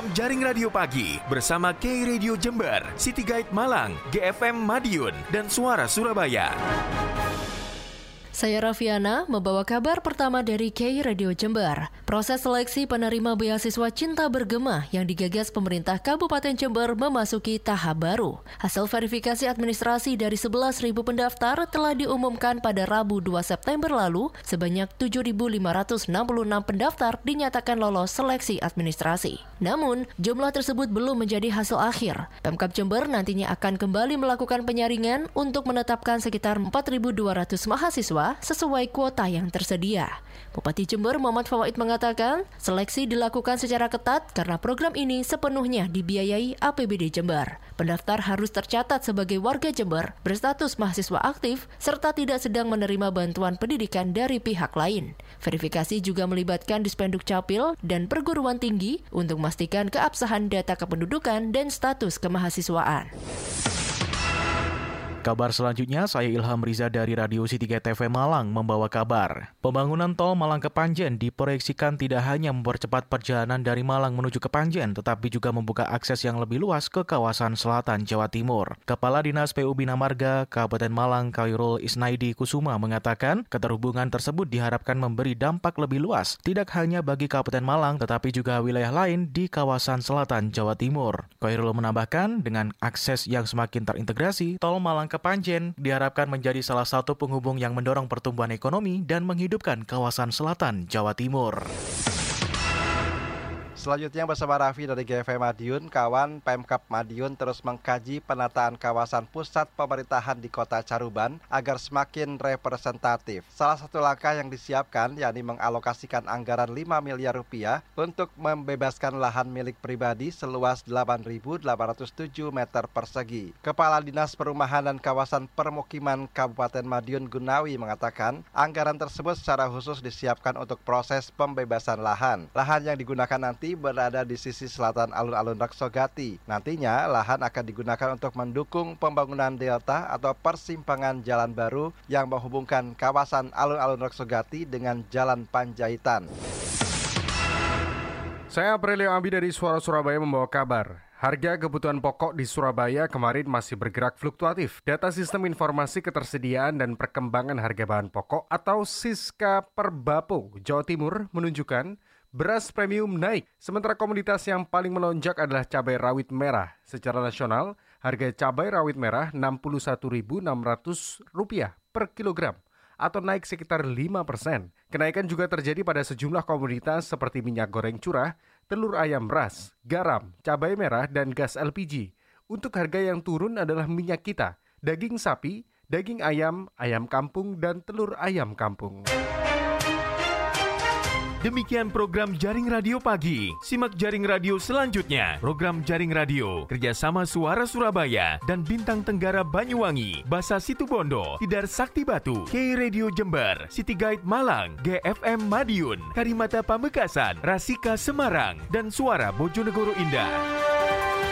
Jaring Radio Pagi bersama K Radio Jember, City Guide Malang, GFM Madiun, dan Suara Surabaya. Saya Raffiana membawa kabar pertama dari K Radio Jember. Proses seleksi penerima beasiswa Cinta Bergema yang digagas pemerintah Kabupaten Jember memasuki tahap baru. Hasil verifikasi administrasi dari 11.000 pendaftar telah diumumkan pada Rabu 2 September lalu. Sebanyak 7.566 pendaftar dinyatakan lolos seleksi administrasi. Namun, jumlah tersebut belum menjadi hasil akhir. Pemkab Jember nantinya akan kembali melakukan penyaringan untuk menetapkan sekitar 4.200 mahasiswa sesuai kuota yang tersedia. Bupati Jember Muhammad Fawaid mengatakan, seleksi dilakukan secara ketat karena program ini sepenuhnya dibiayai APBD Jember. Pendaftar harus tercatat sebagai warga Jember, berstatus mahasiswa aktif, serta tidak sedang menerima bantuan pendidikan dari pihak lain. Verifikasi juga melibatkan Dispenduk Capil dan perguruan tinggi untuk memastikan keabsahan data kependudukan dan status kemahasiswaan. Kabar selanjutnya, saya Ilham Riza dari Radio City Guide TV Malang membawa kabar. Pembangunan tol Malang ke Panjen diproyeksikan tidak hanya mempercepat perjalanan dari Malang menuju ke Panjen, tetapi juga membuka akses yang lebih luas ke kawasan selatan Jawa Timur. Kepala Dinas PU Bina Marga Kabupaten Malang Khairul Isnaidi Kusuma mengatakan, keterhubungan tersebut diharapkan memberi dampak lebih luas, tidak hanya bagi Kabupaten Malang, tetapi juga wilayah lain di kawasan selatan Jawa Timur. Khairul menambahkan, dengan akses yang semakin terintegrasi, tol Malang ke Panjen diharapkan menjadi salah satu penghubung yang mendorong pertumbuhan ekonomi dan menghidupkan kawasan selatan Jawa Timur. Selanjutnya bersama Raffi dari GFM Madiun, kawan Pemkab Madiun terus mengkaji penataan kawasan pusat pemerintahan di Kota Caruban agar semakin representatif. Salah satu langkah yang disiapkan yakni mengalokasikan anggaran 5 miliar rupiah untuk membebaskan lahan milik pribadi seluas 8.807 meter persegi. Kepala Dinas Perumahan dan Kawasan Permukiman Kabupaten Madiun Gunawi mengatakan, anggaran tersebut secara khusus disiapkan untuk proses pembebasan lahan. Lahan yang digunakan nanti berada di sisi selatan alun-alun Raksogati. Nantinya, lahan akan digunakan untuk mendukung pembangunan delta atau persimpangan jalan baru yang menghubungkan kawasan alun-alun Raksogati dengan Jalan Panjaitan. Saya Aprilio Abi dari Suara Surabaya membawa kabar. Harga kebutuhan pokok di Surabaya kemarin masih bergerak fluktuatif. Data Sistem Informasi Ketersediaan dan Perkembangan Harga Bahan Pokok atau Siska Perbapo Jawa Timur menunjukkan beras premium naik, sementara komoditas yang paling melonjak adalah cabai rawit merah. Secara nasional, harga cabai rawit merah Rp61.600 per kilogram, atau naik sekitar 5%. Kenaikan juga terjadi pada sejumlah komoditas seperti minyak goreng curah, telur ayam ras, garam, cabai merah, dan gas LPG. Untuk harga yang turun adalah minyak kita, daging sapi, daging ayam, ayam kampung, dan telur ayam kampung. Demikian program Jaring Radio Pagi. Simak Jaring Radio selanjutnya. Program Jaring Radio kerjasama Suara Surabaya dan Bintang Tenggara Banyuwangi, Basa Situbondo, Tidar Sakti Batu, K Radio Jember, City Guide Malang, GFM Madiun, Karimata Pamekasan, Rasika Semarang, dan Suara Bojonegoro Indah.